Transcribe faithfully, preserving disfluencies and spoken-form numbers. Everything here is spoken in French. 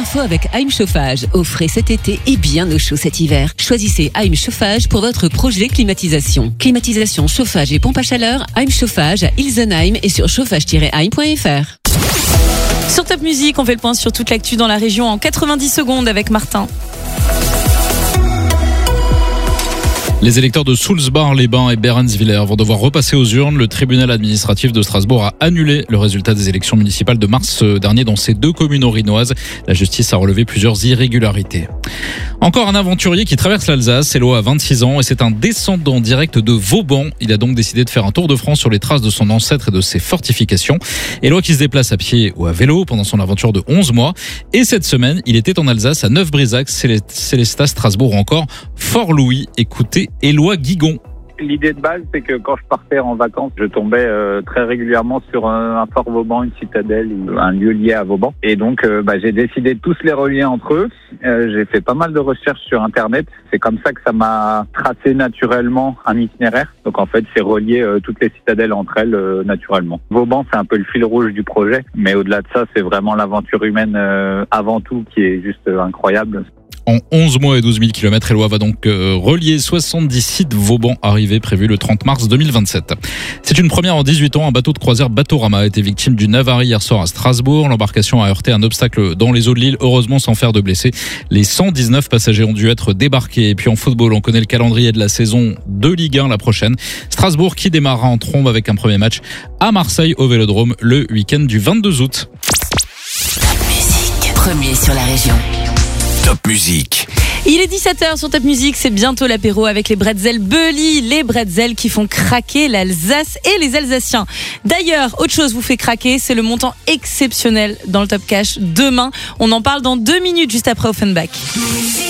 infos avec Heim Chauffage. Au frais cet été et bien au chaud cet hiver. Choisissez Heim Chauffage pour votre projet climatisation. Climatisation, chauffage et pompe à chaleur, Heim Chauffage à Ilsenheim et sur chauffage tiret heim point f r. Sur Top Music, on fait le point sur toute l'actu dans la région en quatre-vingt-dix secondes avec Martin. Les électeurs de Soultzbar-les-Bains et Berenswiller vont devoir repasser aux urnes. Le tribunal administratif de Strasbourg a annulé le résultat des élections municipales de mars dernier dans ces deux communes orinoises. La justice a relevé plusieurs irrégularités. Encore un aventurier qui traverse l'Alsace. Eloi a vingt-six ans et c'est un descendant direct de Vauban. Il a donc décidé de faire un tour de France sur les traces de son ancêtre et de ses fortifications. Eloi qui se déplace à pied ou à vélo pendant son aventure de onze mois. Et cette semaine, il était en Alsace à Neuf-Brisac, Célestat, Strasbourg ou encore Fort-Louis. Écoutez Eloi Guigon. L'idée de base, c'est que quand je partais en vacances, je tombais euh, très régulièrement sur un, un fort Vauban, une citadelle, un lieu lié à Vauban. Et donc, euh, bah, j'ai décidé de tous les relier entre eux. Euh, j'ai fait pas mal de recherches sur Internet. C'est comme ça que ça m'a tracé naturellement un itinéraire. Donc, en fait, c'est relier euh, toutes les citadelles entre elles euh, naturellement. Vauban, c'est un peu le fil rouge du projet. Mais au-delà de ça, c'est vraiment l'aventure humaine euh, avant tout qui est juste euh, incroyable. En onze mois et douze mille kilomètres, Eloi va donc euh, relier soixante-dix sites Vauban, arrivée prévue le trente mars deux mille vingt-sept. C'est une première en dix-huit ans. Un bateau de croisière Batorama a été victime d'une avarie hier soir à Strasbourg. L'embarcation a heurté un obstacle dans les eaux de l'île, heureusement sans faire de blessés. Les cent dix-neuf passagers ont dû être débarqués. Et puis en football, on connaît le calendrier de la saison de Ligue un la prochaine. Strasbourg qui démarrera en trombe avec un premier match à Marseille au Vélodrome le week-end du vingt-deux août. Top Music, premier sur la région. Top Music. Il est dix-sept heures sur Top Music, c'est bientôt l'apéro avec les bretzels Bully, les bretzels qui font craquer l'Alsace et les Alsaciens. D'ailleurs, autre chose vous fait craquer, c'est le montant exceptionnel dans le Top Cash demain. On en parle dans deux minutes juste après Offenbach.